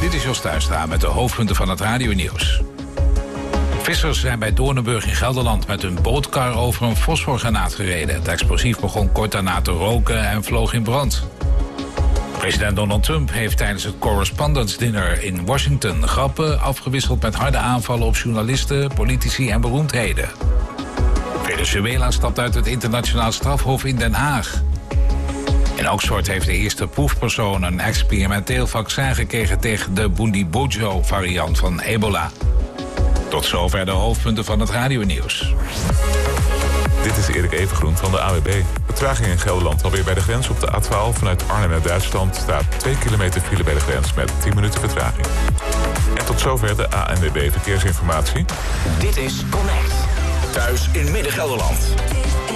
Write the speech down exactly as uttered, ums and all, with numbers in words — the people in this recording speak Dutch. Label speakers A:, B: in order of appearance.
A: Dit is Jos Thuistra met de hoofdpunten van het radionieuws. Vissers zijn bij Doornenburg in Gelderland met hun bootkar over een fosforgranaat gereden. Het explosief begon kort daarna te roken en vloog in brand. President Donald Trump heeft tijdens het Correspondence Dinner in Washington grappen afgewisseld met harde aanvallen op journalisten, politici en beroemdheden. Venezuela stapt uit het internationaal strafhof in Den Haag. In Oxford heeft de eerste proefpersoon een experimenteel vaccin gekregen tegen de Bundibugyo-variant van ebola. Tot zover de hoofdpunten van het radionieuws.
B: Dit is Erik Evengroen van de A W B. Vertraging in Gelderland alweer bij de grens. Op de A twaalf vanuit Arnhem naar Duitsland staat twee kilometer file bij de grens met tien minuten vertraging. En tot zover de A N W B Verkeersinformatie.
C: Dit is Connect. Thuis in Midden-Gelderland.